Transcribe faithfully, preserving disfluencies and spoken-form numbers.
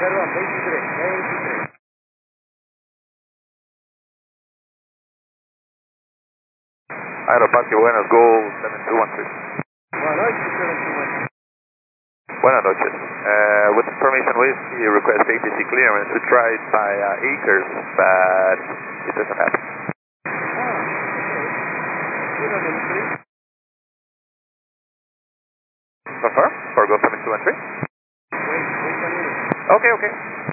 Perdón, veintitrés, veintitrés. Aeroparque, buenas, Go seven two one three. Buenas noches, seven two one three. Buenas noches. Uh, with information whiskey, request A T C clearance. We tried by uh, acres, but it doesn't happen. Ah, okay. Good on them, please. Confirm for Go seven two one three? Wait, wait a minute. Okay, okay.